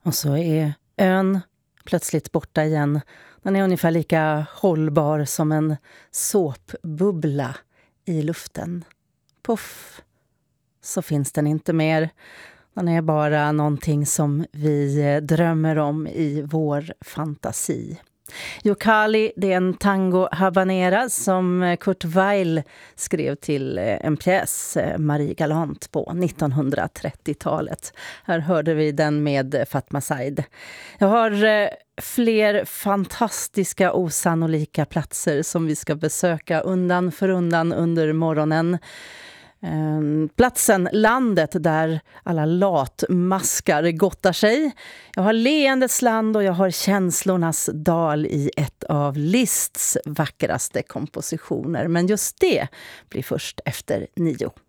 Och så är ön plötsligt borta igen. Den är ungefär lika hållbar som en såpbubbla i luften. Puff, så finns den inte mer. Den är bara någonting som vi drömmer om i vår fantasi. Yokali, det är en tango habanera som Kurt Weill skrev till en pjäs, Marie Galant, på 1930-talet. Här hörde vi den med Fatma Said. Jag har fler fantastiska, osannolika platser som vi ska besöka undan för undan under morgonen. Platsen, landet där alla latmaskar gottar sig. Jag har leendets land och jag har känslornas dal i ett av Liszts vackraste kompositioner. Men just det blir först efter 9.